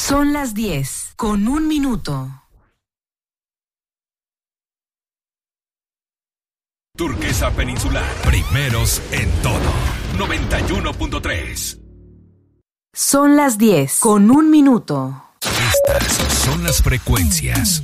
Son las 10:01. Turquesa Peninsular, primeros en todo. 91.3. Son las 10:01. Estas son las frecuencias